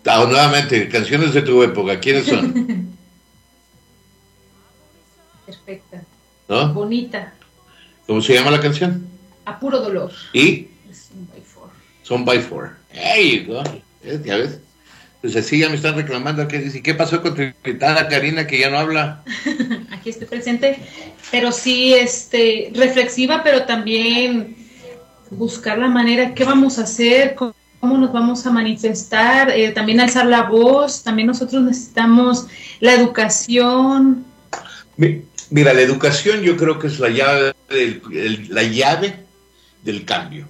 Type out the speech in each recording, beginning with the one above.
Nuevamente, canciones de tu época, ¿quiénes son? Perfecta. ¿No? Bonita. ¿Cómo se llama la canción? A puro dolor. Y Es un by four. Son by Four. There you go. ¿Ya ves? Pues así ya me están reclamando que dice, ¿qué pasó con tu invitada Karina que ya no habla? Aquí estoy presente, pero sí, reflexiva, pero también buscar la manera, qué vamos a hacer, cómo nos vamos a manifestar, también alzar la voz, también nosotros necesitamos la educación. Mira, la educación yo creo que es la llave del cambio.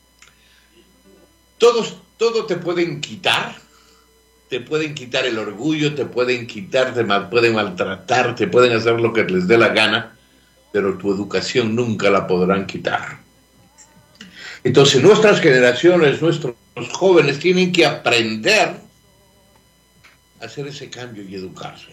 Todo te pueden quitar el orgullo, te pueden quitar, pueden maltratar, te pueden hacer lo que les dé la gana, pero tu educación nunca la podrán quitar. Entonces nuestras generaciones, nuestros jóvenes tienen que aprender a hacer ese cambio y educarse.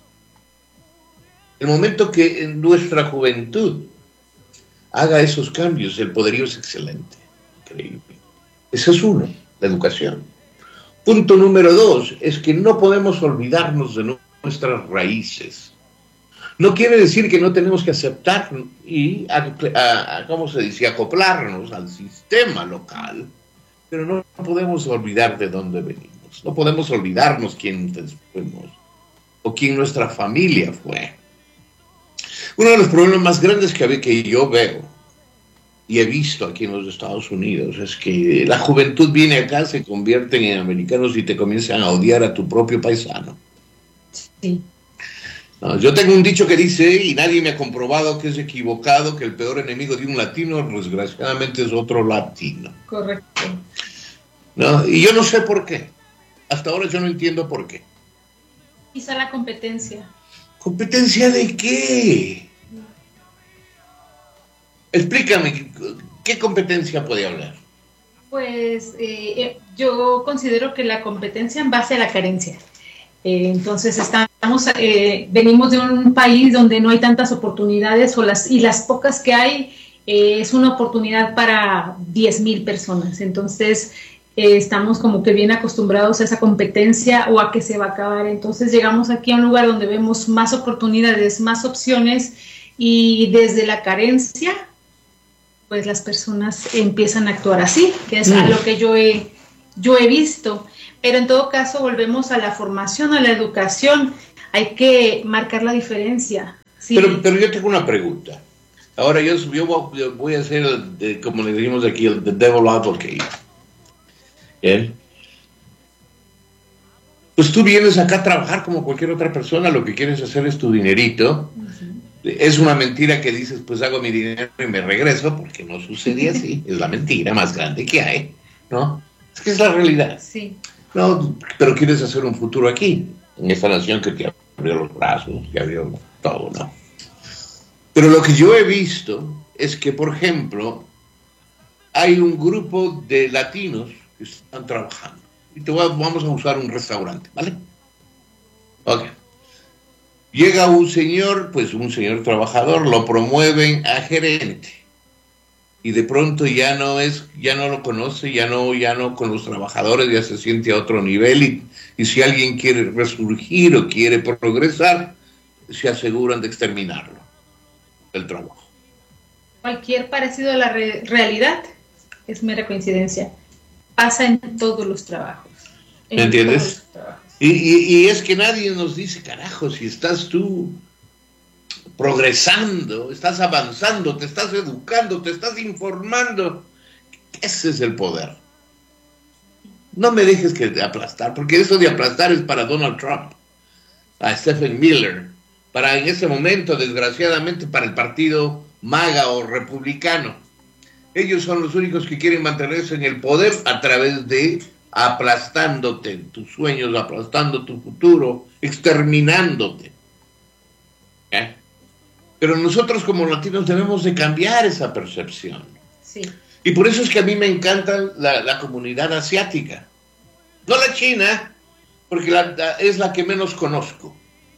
El momento que en nuestra juventud haga esos cambios, el poderío es excelente, increíble. Ese es uno, la educación. Punto número 2 es que no podemos olvidarnos de nuestras raíces. No quiere decir que no tenemos que aceptar y, ¿cómo se dice?, acoplarnos al sistema local, pero no podemos olvidar de dónde venimos. No podemos olvidarnos quién fuimos o quién nuestra familia fue. Uno de los problemas más grandes que yo veo y he visto aquí en los Estados Unidos es que la juventud viene acá, se convierten en americanos y te comienzan a odiar a tu propio paisano. Sí. No, yo tengo un dicho que dice, y nadie me ha comprobado que es equivocado, que el peor enemigo de un latino, desgraciadamente, es otro latino. Correcto. ¿No? Y yo no sé por qué. Hasta ahora yo no entiendo por qué. Quizá la competencia. ¿Competencia de qué? Explícame, ¿qué competencia puede hablar? Pues yo considero que la competencia en base a la carencia. Entonces venimos de un país donde no hay tantas oportunidades y las pocas que hay es una oportunidad para 10,000 personas. Entonces estamos como que bien acostumbrados a esa competencia o a que se va a acabar. Entonces llegamos aquí a un lugar donde vemos más oportunidades, más opciones y desde la carencia pues las personas empiezan a actuar así, que es a lo que yo he visto. Pero en todo caso volvemos a la formación, a la educación. Hay que marcar la diferencia. ¿Sí? Pero yo tengo una pregunta. Ahora yo voy a hacer, como le decimos aquí, el the devil advocate. ¿Bien? Pues tú vienes acá a trabajar como cualquier otra persona, lo que quieres hacer es tu dinerito. Es una mentira que dices, pues hago mi dinero y me regreso, porque no sucede así. Es la mentira más grande que hay, ¿no? Es que es la realidad. Sí. No, pero quieres hacer un futuro aquí, en esta nación que te abrió los brazos, que abrió todo, ¿no? Pero lo que yo he visto es que, por ejemplo, hay un grupo de latinos que están trabajando. Y vamos a usar un restaurante, ¿vale? Ok. Llega un señor, pues un señor trabajador, lo promueven a gerente. Y de pronto ya no lo conoce, ya no con los trabajadores, ya se siente a otro nivel y si alguien quiere resurgir o quiere progresar, se aseguran de exterminarlo, el trabajo. Cualquier parecido a la realidad es mera coincidencia. Pasa en todos los trabajos. ¿Me entiendes? Y es que nadie nos dice, carajo, si estás tú progresando, estás avanzando, te estás educando, te estás informando. Ese es el poder. No me dejes que aplastar, porque eso de aplastar es para Donald Trump, a Stephen Miller, para en ese momento, desgraciadamente, para el partido MAGA o republicano. Ellos son los únicos que quieren mantenerse en el poder a través de aplastándote tus sueños, aplastando tu futuro, exterminándote. ¿Eh? Pero nosotros como latinos debemos de cambiar esa percepción. Sí. Y por eso es que a mí me encanta la comunidad asiática. No la china, porque es la que menos conozco.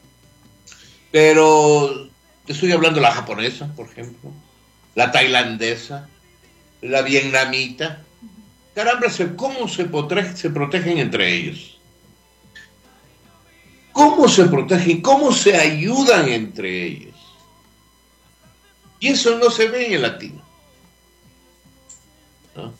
Pero estoy hablando de la japonesa, por ejemplo, la tailandesa, la vietnamita. Caramba, ¿cómo se protegen entre ellos? ¿Cómo se protegen? ¿Cómo se ayudan entre ellos? Y eso no se ve en el latino, ¿no?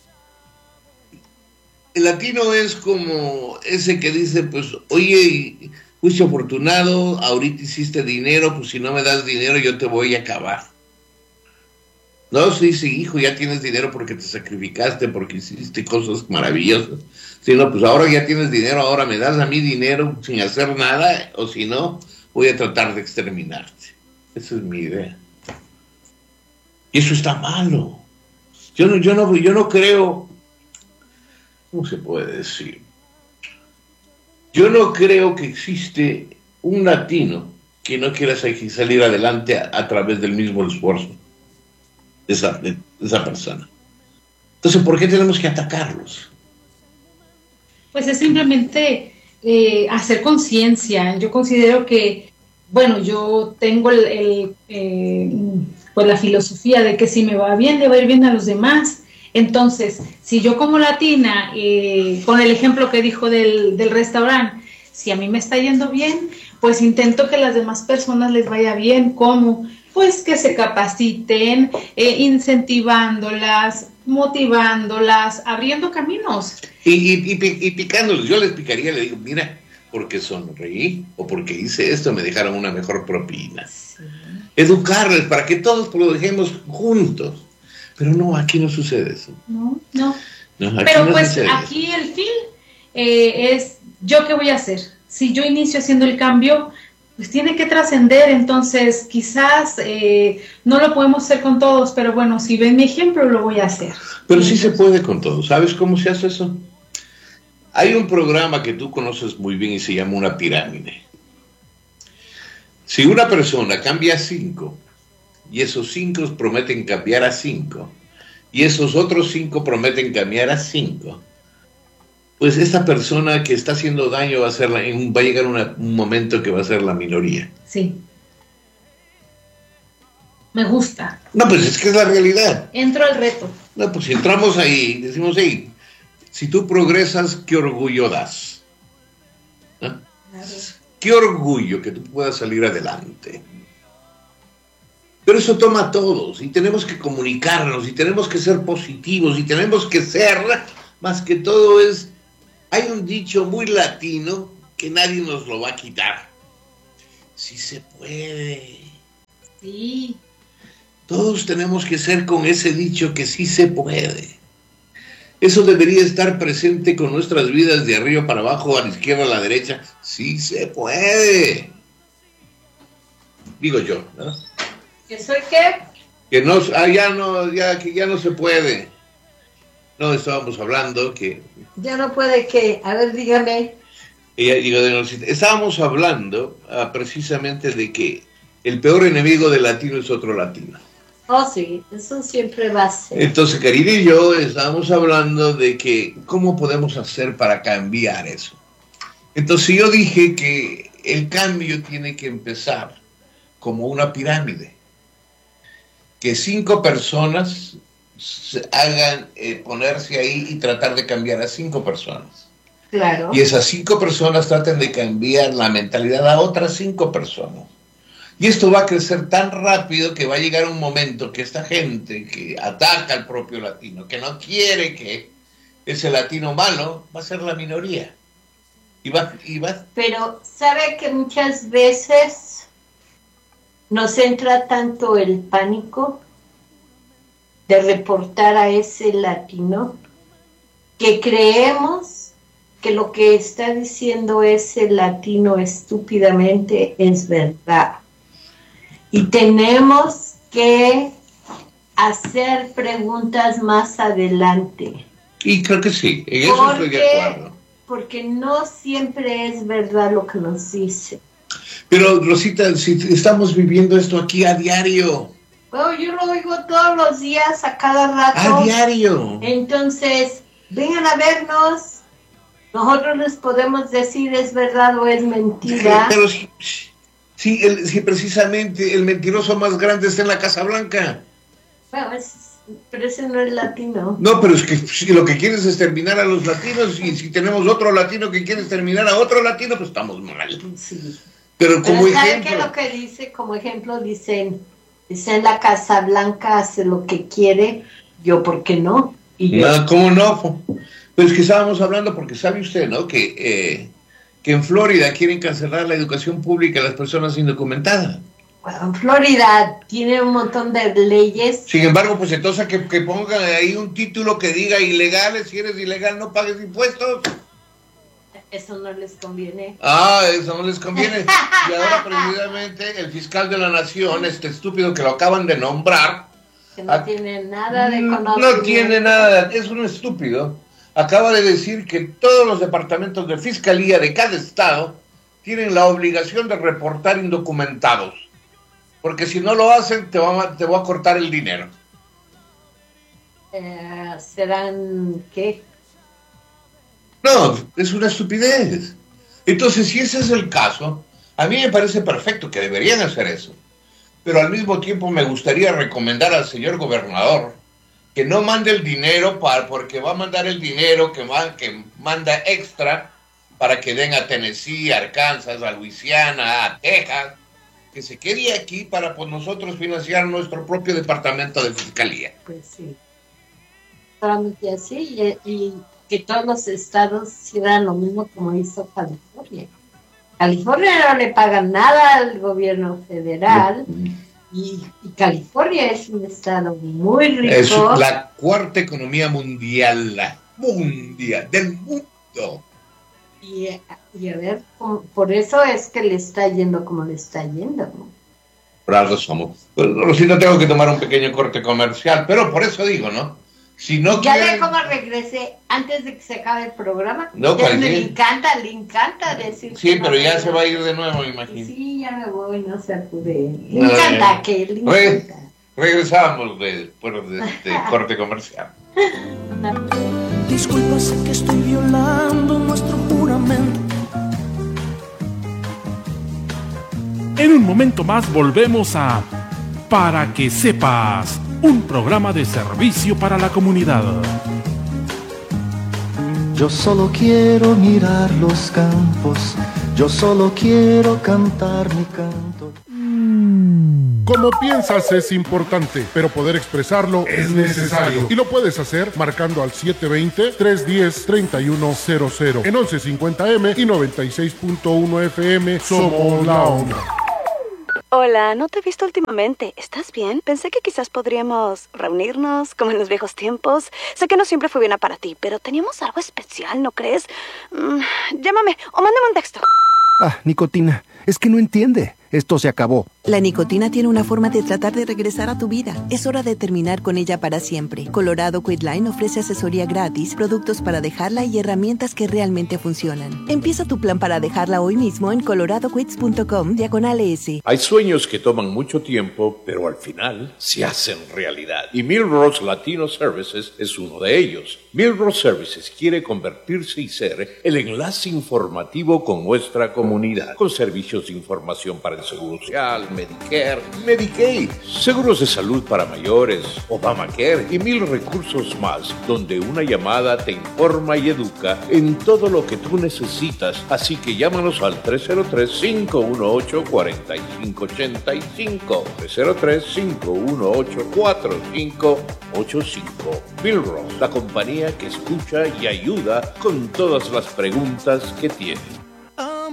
El latino es como ese que dice, pues, oye, fuiste afortunado, ahorita hiciste dinero, pues si no me das dinero yo te voy a acabar. No, sí, hijo, ya tienes dinero porque te sacrificaste, porque hiciste cosas maravillosas. Si no, pues ahora ya tienes dinero, ahora me das a mí dinero sin hacer nada, o si no, voy a tratar de exterminarte. Esa es mi idea. Y eso está malo. Yo no creo, ¿cómo se puede decir? Yo no creo que existe un latino que no quiera salir adelante a través del mismo esfuerzo de esa persona. Entonces, ¿por qué tenemos que atacarlos? Pues es simplemente hacer conciencia. Yo considero que, bueno, yo tengo pues la filosofía de que si me va bien, le va a ir bien a los demás. Entonces, si yo como latina, con el ejemplo que dijo del restaurante, si a mí me está yendo bien, pues intento que a las demás personas les vaya bien. ¿Cómo? Pues que se capaciten, incentivándolas, motivándolas, abriendo caminos. Y picándolos. Yo les picaría, le digo, mira, porque sonreí o porque hice esto, me dejaron una mejor propina. Sí. Educarles para que todos lo dejemos juntos. Pero no, aquí no sucede eso. No. Pero no, pues aquí eso. El fin es, ¿yo qué voy a hacer? Si yo inicio haciendo el cambio, pues tiene que trascender. Entonces quizás no lo podemos hacer con todos, pero bueno, si ven mi ejemplo, lo voy a hacer. Pero sí se puede con todos. ¿Sabes cómo se hace eso? Hay un programa que tú conoces muy bien y se llama una pirámide. Si una persona cambia 5, y esos 5 prometen cambiar a 5, y esos otros 5 prometen cambiar a 5, pues esta persona que está haciendo daño va a llegar un momento que va a ser la minoría. Sí. Me gusta. No, pues es que es la realidad. Entro al reto. No, pues si entramos ahí, decimos, hey, si tú progresas, ¿qué orgullo das? ¿No? Claro. Qué orgullo que tú puedas salir adelante. Pero eso toma a todos, y tenemos que comunicarnos, y tenemos que ser positivos, y tenemos que ser, más que todo hay un dicho muy latino que nadie nos lo va a quitar. Sí se puede. Sí. Todos tenemos que ser con ese dicho que sí se puede. Eso debería estar presente con nuestras vidas de arriba para abajo, a la izquierda, a la derecha. Sí se puede. Digo yo, ¿no? ¿Que soy qué? Que no, ya no se puede. No, estábamos hablando que... Ya no puede que, a ver, dígame. Estábamos hablando precisamente de que el peor enemigo del latino es otro latino. Oh, sí, eso siempre va a ser. Entonces, Karina y yo estábamos hablando de que cómo podemos hacer para cambiar eso. Entonces yo dije que el cambio tiene que empezar como una pirámide. Que 5 personas hagan ponerse ahí y tratar de cambiar a 5 personas. Claro. Y esas 5 personas traten de cambiar la mentalidad a otras 5 personas. Y esto va a crecer tan rápido que va a llegar un momento que esta gente que ataca al propio latino, que no quiere que ese latino malo, va a ser la minoría. Pero sabe que muchas veces nos entra tanto el pánico de reportar a ese latino que creemos que lo que está diciendo ese latino estúpidamente es verdad. Y tenemos que hacer preguntas más adelante. Y creo que sí, en eso estoy de acuerdo. Porque no siempre es verdad lo que nos dice. Pero, Rosita, si estamos viviendo esto aquí a diario. Bueno, yo lo oigo todos los días, a cada rato. A diario. Entonces, vengan a vernos. Nosotros les podemos decir es verdad o es mentira. Pero si precisamente el mentiroso más grande está en la Casa Blanca. Bueno, Pero ese no es latino. No, pero es que si lo que quieres es terminar a los latinos, y si tenemos otro latino que quiere terminar a otro latino, pues estamos mal. Sí. Pero como ¿sabe ejemplo... qué es lo que dice? Como ejemplo dicen la Casa Blanca hace lo que quiere, yo ¿por qué no? Y yo, No, ¿cómo no? Pero es que estábamos hablando, porque sabe usted, ¿no? Que en Florida quieren cancelar la educación pública a las personas indocumentadas. bueno, en Florida tiene un montón de leyes. Sin embargo, pues entonces que pongan ahí un título que diga ilegales, si eres ilegal no pagues impuestos. Eso no les conviene. Ah, eso no les conviene. Y ahora precisamente el fiscal de la nación, este estúpido que lo acaban de nombrar, Que no tiene nada de conocimiento. no tiene nada, es un estúpido, acaba de decir que todos los departamentos de fiscalía de cada estado tienen la obligación de reportar indocumentados, porque si no lo hacen te voy a cortar el dinero. ¿Serán qué? No, es una estupidez. Entonces, si ese es el caso, a mí me parece perfecto que deberían hacer eso. Pero al mismo tiempo me gustaría recomendar al señor gobernador que no mande el dinero porque va a mandar el dinero que manda extra para que den a Tennessee, a Arkansas, a Luisiana, a Texas, que se quede aquí para pues, nosotros financiar nuestro propio departamento de fiscalía. Pues sí. Solamente así y que todos los estados hicieran lo mismo como hizo California. California no le pagan nada al gobierno federal y California es un estado muy rico. Es la cuarta economía mundial del mundo. Y a ver, por eso es que le está yendo como le está yendo, ¿no? Por algo somos. Pues, Rosita, tengo que tomar un pequeño corte comercial, pero por eso digo, ¿no? Si no ya quieren... ve cómo regresé antes de que se acabe el programa. No, le encanta decir. Sí, pero ya se va a ir de nuevo, me imagino. Sí, ya me voy, no se acude. Le encanta que le encanta. Regresamos después de este corte comercial. Disculpa, sé que estoy violando nuestro juramento. En un momento más volvemos a Para que sepas, un programa de servicio para la comunidad. Yo solo quiero mirar los campos, yo solo quiero cantar mi canto. Como piensas es importante, pero poder expresarlo es necesario. Y lo puedes hacer marcando al 720-310-3100 en 1150M y 96.1 FM. Somos la onda. Hola, no te he visto últimamente. ¿Estás bien? Pensé que quizás podríamos reunirnos, como en los viejos tiempos. Sé que no siempre fue bien para ti, pero teníamos algo especial, ¿no crees? Llámame o mándame un texto. Nicotina, es que no entiende. Esto se acabó. La nicotina tiene una forma de tratar de regresar a tu vida. Es hora de terminar con ella para siempre. Colorado Quitline ofrece asesoría gratis, productos para dejarla y herramientas que realmente funcionan. Empieza tu plan para dejarla hoy mismo en coloradoquits.com/ES. Hay sueños que toman mucho tiempo, pero al final se hacen realidad. Y Millrose Latino Services es uno de ellos. Millrose Services quiere convertirse y ser el enlace informativo con nuestra comunidad, con servicios de información para el Seguro Social, Medicare, Medicaid, seguros de salud para mayores, Obamacare y 1000 recursos más, donde una llamada te informa y educa en todo lo que tú necesitas. Así que llámanos al 303-518-4585, 303-518-4585. Millrose, la compañía que escucha y ayuda con todas las preguntas que tienes.